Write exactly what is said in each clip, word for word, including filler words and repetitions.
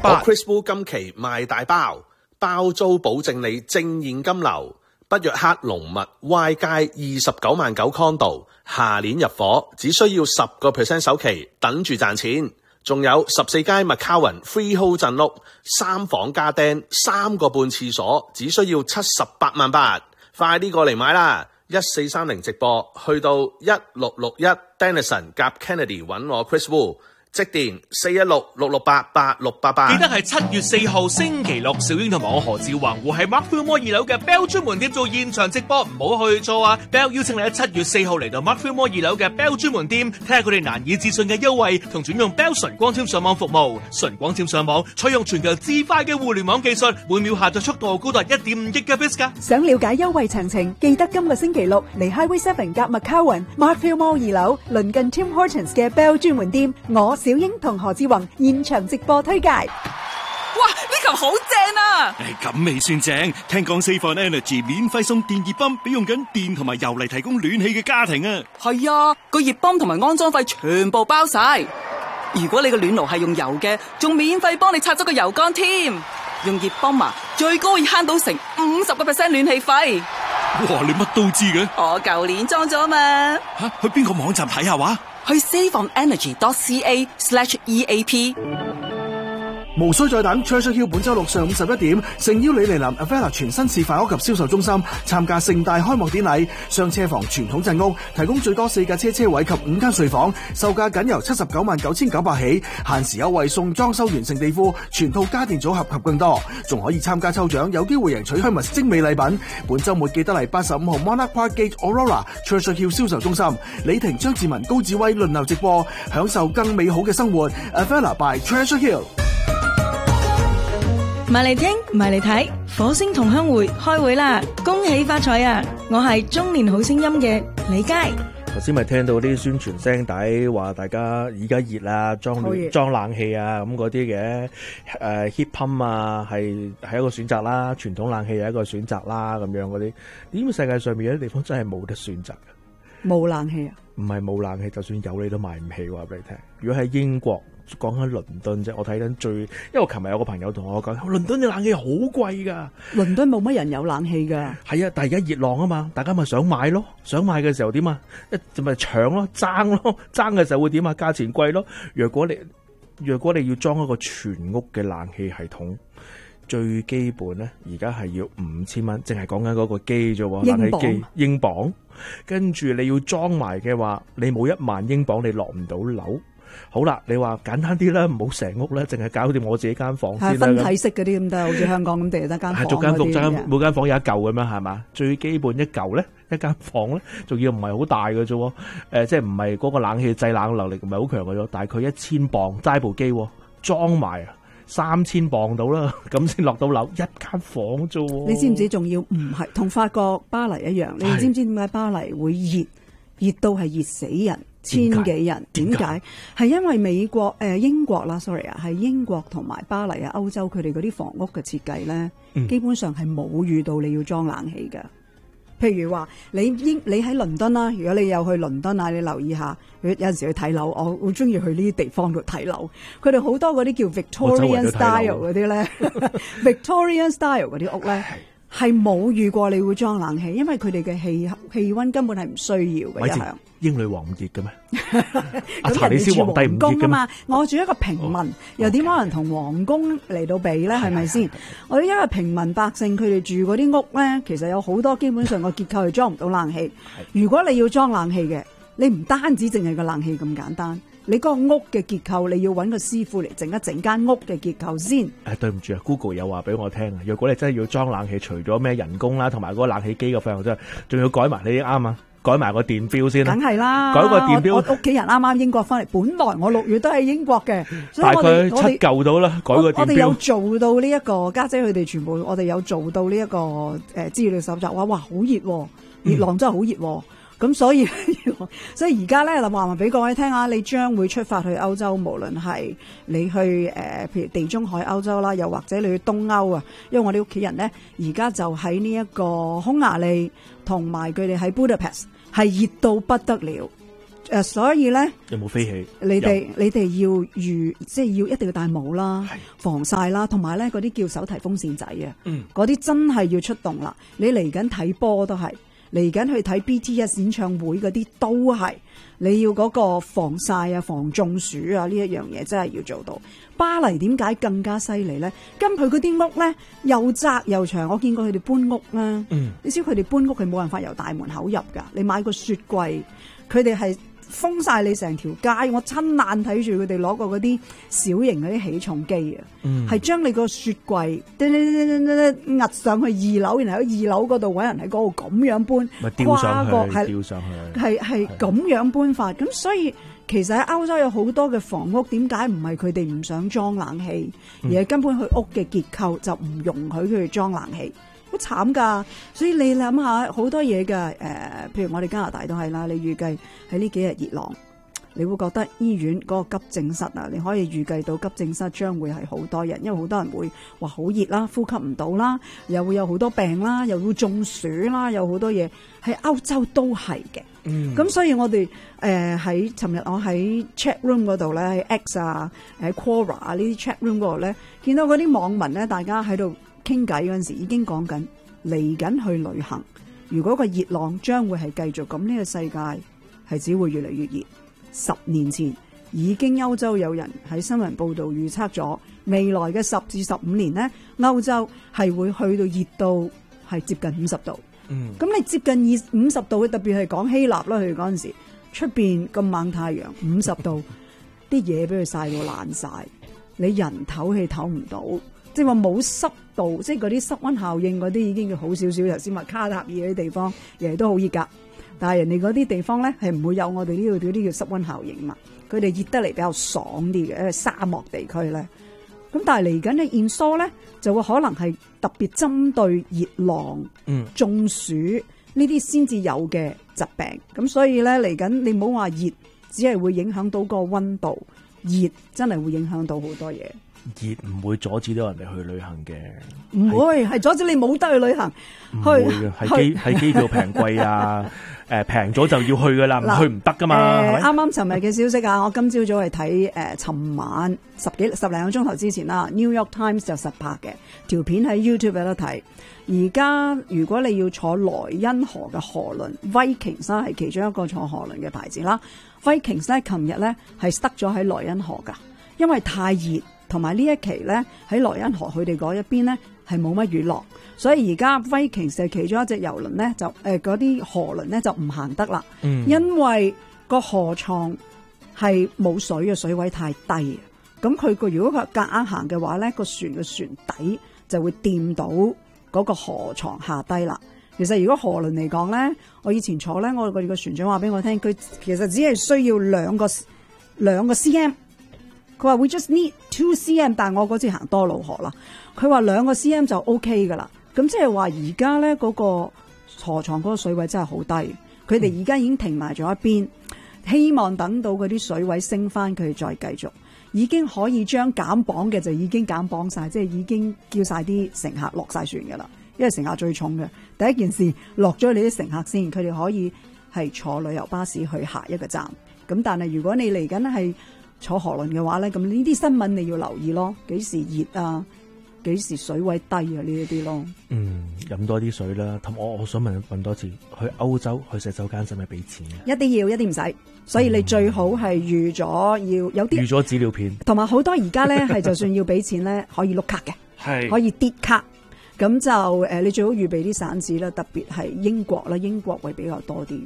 我 Chris Wu 今期賣大包，包租保證你正現金流。北約克龍密 Y 街二十九萬九 condo， 下年入伙，只需要十個 percent 首期，等住賺錢。仲有十四街 McCowan Freehold 鎮屋，三房加釘，三個半廁所，只需要七十八萬八，快啲過嚟買啦！一四三零直播，去到一六六一 Denison 夾 Kennedy 揾我 Chris Wu。即電四一六六六八八六八八。 記得係七月四號星期六，小英同埋我何志宏會喺 Mark Fillmore 二樓嘅 Bell 專門店做現場直播，唔好去錯啊 ！Bell 邀請你喺七月四號嚟到 Mark Fillmore 二樓嘅 Bell 專門店，睇下佢哋難以置信嘅優惠同轉用 Bell 純光纖上網服務。純光纖上網採用全球至快嘅互聯網技術，每秒下載速度高達一點五 Gigabits 噶。 想了解優惠詳情，記得今個星期六嚟 Highway Seven 夾 McCowan Mark Fillmore 二樓，鄰近 Tim Hortons 嘅 Bell 專門店，我小英同何志宏現場直播推介。哇， 呢球好正啊！ 誒，咁未算正，聽講 Save on Energy 免費送電熱泵俾用緊電同埋油嚟提供暖氣嘅家庭啊！ 係啊，個熱泵同埋安裝費全部包晒。如果你個暖爐係用油嘅，仲免費幫你拆咗個油缸添。用熱泵啊，最高可以慳到成五十個 percent 暖氣費。 哇，你乜都知嘅？ 我舊年裝咗嘛。 吓，去邊個網站睇下話？ 去 saveonenergy.ca slash EAP。 無需再等 Treasure Hill 本周六上午十一點，誠邀你嚟臨 Avella 全新示範屋及銷售中心參加盛大開幕典禮。雙車房傳統鎮屋提供最多四架車車位及五間睡房，售價僅由七十九萬九千九百起，限時優惠送裝修完成地庫、全套家電組合及更多，仲可以參加抽獎，有機會贏取香蜜精美禮品。本周末記得嚟八十五號 Monarch Park Gate Aurora Treasure Hill 銷售中心，李婷、張志文、高志威輪流直播，享受更美好嘅生活。Avella by Treasure Hill。 埋嚟聽，埋嚟睇，火星同鄉會開會啦！恭喜發財啊！我係中年好聲音嘅李佳。 頭先咪聽到啲宣傳聲帶，話大家而家熱啊，裝裝冷氣啊咁嗰啲嘅，誒 heat pump 啊係係一個選擇啦，傳統冷氣係一個選擇啦，咁樣嗰啲。點解世界上面有啲地方真係冇得選擇嘅？ 冇冷氣啊？唔係冇冷氣，就算有你都買唔起。話俾你聽，如果喺英國。講緊倫敦啫，我睇緊最，因為我琴日有個朋友同我講，倫敦嘅冷氣好貴噶。 倫敦冇乜人有冷氣噶。係啊，但係而家熱浪啊嘛，大家咪想買咯，想買嘅時候點啊？一就咪搶咯，爭咯，爭嘅時候會點啊？價錢貴咯。若果你若果你要裝一個全屋嘅冷氣系統，最基本咧，而家係要五千蚊，淨係講緊嗰個機啫，冷氣機英鎊。跟住你要裝埋嘅話，你冇一萬英鎊，你落唔到樓。好啦，你話簡單啲啦，唔好成屋啦，淨係搞掂我自己間房先啦。 分體式嗰啲咁得，好似香港咁地得間房嗰啲。 逐間屋間每間房有一嚿咁樣係嘛？最基本一嚿咧，一間房咧，仲要唔係好大嘅啫。誒、呃，即係唔係嗰個冷氣製冷能力唔係好強嘅啫，大概一千磅齋部機裝埋啊，三千磅到啦，咁先落到樓一間房啫。 你知唔知仲要唔係同法國巴黎一樣？你知唔知點解巴黎會熱熱到係熱死人？千幾人？點解？係因為美國誒、呃、英國啦 ，sorry 啊，係英國同埋巴黎啊，歐洲佢哋嗰啲房屋嘅設計咧、嗯，基本上係冇遇到你要裝冷氣嘅。譬如話你英你喺倫敦啦，如果你有去倫敦啊，你留意下，有陣時去睇樓，我好中意去呢啲地方度睇樓。佢哋好多嗰啲叫 Victorian style 嗰啲咧，Victorian style 嗰啲屋咧。係冇遇過你會裝冷氣，因為佢哋嘅氣氣溫根本係唔需要嘅。一向英女王唔熱嘅咩？ 咁人哋住皇宮啊嘛，我住一個平民，哦、又點可能同皇宮嚟到比咧？係咪先？我哋因為平民百姓，佢哋住嗰啲屋咧，其實有好多基本上個結構係裝唔到冷氣。如果你要裝冷氣嘅，你唔單止淨係個冷氣咁簡單。你個屋嘅結構，你要揾個師傅嚟整一整間屋嘅結構先。誒，對唔住啊 ，Google 有話俾我聽啊，若果你真係要裝冷氣，除咗咩人工啦，同埋嗰個冷氣機嘅費用之外，仲要改埋你啱啊，改埋個電表先啦。梗係啦，改個電表。我屋企人啱啱英國翻嚟，本來我六月都喺英國嘅，所以我哋大概七嚿到啦，改個電表。我哋有做到呢、這、一個家姐佢哋全部，我哋有做到呢、這、一個誒資料搜集，哇哇好熱，熱浪真係好熱。咁、嗯、所以所以而家咧，林話話俾各位聽下，你將會出發去歐洲，無論係你去誒、呃，譬如地中海歐洲啦，又或者你去東歐啊，因為我哋屋企人咧，而家就喺呢一個匈牙利同埋佢哋喺 Budapest 係熱到不得了， 誒，所以咧， 有冇飛起？ 你哋你哋要預，即係要一定要戴帽啦，防曬啦，同埋咧嗰啲叫手提風扇仔啊， 嗯， 嗰啲真係要出動啦。你嚟緊睇波都係，嚟緊去睇 B T S 演唱會嗰啲都係，你要嗰個防曬啊、防中暑啊呢一樣嘢真係要做到。巴黎點解更加犀利咧？咁佢嗰啲屋咧又窄又長，我見過佢哋搬屋啦。 嗯， 你知佢哋搬屋係冇辦法由大門口入㗎，你買個雪櫃，佢哋係封晒你成條街，我親眼睇住佢哋攞過嗰啲小型嗰啲起重機啊，係將、嗯、你個雪櫃叮叮叮叮叮壓上去二樓，然後喺二樓嗰度揾人喺嗰度咁樣搬， 咪吊上去， 係吊上去， 係係咁樣搬法。咁所以其實喺歐洲有好多嘅房屋，點解唔係佢哋唔想裝冷氣， 嗯、 而係根本佢屋嘅結構就唔容許佢哋裝冷氣。好慘㗎，所以你諗下好多嘢㗎，誒、呃，譬如我哋加拿大都係啦，你預計喺呢幾日熱浪，你會覺得醫院嗰個急症室啊，你可以預計到急症室將會係好多人，因為好多人會話好熱啦，呼吸唔到啦，又會有好多病啦，又會中暑啦，有好多嘢喺歐洲都係嘅。嗯，咁所以我哋誒喺尋日我喺 chat room 嗰度咧，喺 X 啊，喺 Quora 啊呢啲 chat room 嗰度咧，見到嗰啲網民咧，大家喺度傾偈嗰陣時已經講緊嚟緊去旅行，如果個熱浪將會係繼續咁，呢個世界係只會越嚟越熱。十年前已經歐洲有人喺新聞報導預測咗未來嘅十至十五年呢，歐洲係會去到熱到係接近五十度。嗯，咁你接近二五十度，特別係講希臘啦，佢嗰陣時出邊咁猛太陽，五十度啲嘢俾佢曬到爛晒，你人唞氣唞唔到。即係話冇濕度，即係嗰啲濕溫效應嗰啲已經要好少少。頭先話卡塔爾嗰啲地方，人哋都好熱㗎，但係人哋嗰啲地方咧係唔會有我哋呢度嗰啲叫濕溫效應嘛。佢哋熱得嚟比較爽啲嘅，因為沙漠地區咧。咁但係嚟緊嘅現疏咧，就會可能係特別針對熱浪、嗯、中暑呢啲先至有嘅疾病。咁所以咧嚟緊，你唔好話熱，只係會影響到個溫度，熱真係會影響到好多嘢。 熱唔會阻止到人哋去旅行嘅， 唔會係阻止你冇得去旅行。 唔會嘅，係機係機票平貴啊，誒平咗就要去噶啦，唔去唔得噶嘛。 啱啱尋日嘅消息啊，我今朝早係睇誒，尋晚十幾十零個鐘頭之前啦 ，New York Times 就實拍嘅條片喺 YouTube 有得睇。而家如果你要坐萊茵河嘅河輪 Vikings 啦，係其中一個坐河輪嘅牌子啦。Vikings 咧，琴日咧係塞咗喺萊茵河噶，因為太熱。同埋呢一期咧喺萊茵河佢哋嗰一邊咧係冇乜雨落，所以而家 Vikings 係其中一隻遊輪咧就誒嗰啲河輪咧就唔行得啦，嗯、因為個河床係冇水嘅，水位太低，咁佢個如果佢夾硬行嘅話咧，個船嘅船底就會掂到嗰個河床下低啦。其實如果河輪嚟講咧，我以前坐咧，我個個船長話俾我聽，佢其實只係需要兩個兩個 cm。佢話 we just need two cm， 但係我嗰次行多瑙河啦。佢話兩個 cm 就 OK 噶啦。咁即係話而家咧嗰個河床嗰個水位真係好低。佢哋而家已經停埋咗一邊，希望等到嗰啲水位升翻，佢哋再繼續。已經可以將減磅嘅就已經減磅晒，即係已經叫晒啲乘客落晒船噶啦。因為乘客最重嘅第一件事落咗你啲乘客先，佢哋可以係坐旅遊巴士去下一個站。咁但係如果你嚟緊係坐河輪嘅話咧，咁呢啲新聞你要留意咯，幾時熱啊，幾時水位低啊呢一啲咯。嗯， 飲多啲水啦。咁我我想問問多次，去歐洲去洗手間使唔使俾錢嘅？ 一啲要，一啲唔使。所以你最好係預咗要有啲預咗紙尿片， 同埋好多而家咧係就算要俾錢咧，可以碌卡嘅，係可以跌卡。咁就誒，你最好預備啲散紙啦，特別係英國啦，英國會比較多啲。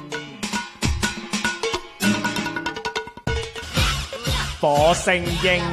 火星英